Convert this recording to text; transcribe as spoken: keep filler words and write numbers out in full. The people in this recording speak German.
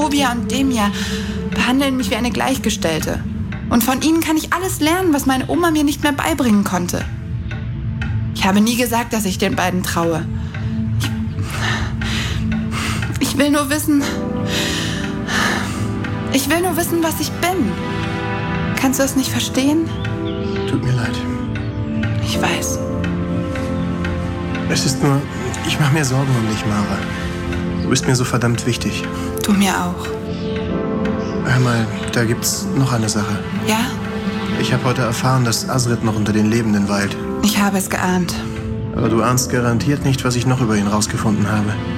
Tobia und Demja behandeln mich wie eine Gleichgestellte. Und von ihnen kann ich alles lernen, was meine Oma mir nicht mehr beibringen konnte. Ich habe nie gesagt, dass ich den beiden traue. Ich, ich will nur wissen... Ich will nur wissen, was ich bin. Kannst du es nicht verstehen? Tut mir leid. Ich weiß. Es ist nur... Ich mache mir Sorgen um dich, Mara. Du bist mir so verdammt wichtig. Du mir auch. Hör mal, da gibt's noch eine Sache. Ja? Ich habe heute erfahren, dass Azrid noch unter den Lebenden weilt. Ich habe es geahnt. Aber du ahnst garantiert nicht, was ich noch über ihn rausgefunden habe.